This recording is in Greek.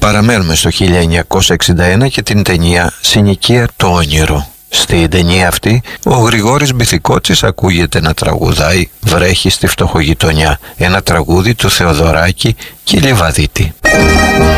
Παραμένουμε στο 1961 και την ταινία «Συνοικία το όνειρο». Στην ταινία αυτή ο Γρηγόρης Μπιθικότσης ακούγεται να τραγουδάει «Βρέχει στη φτωχογειτονιά», ένα τραγούδι του Θεοδωράκη και Λιβαδίτη.